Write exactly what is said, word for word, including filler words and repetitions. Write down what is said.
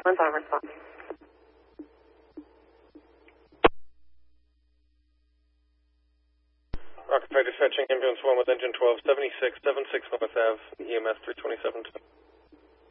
twenty-one five responding. Rockford dispatching ambulance one with engine twelve seventy-six, seventy-six North Ave, E M S three twenty-seven.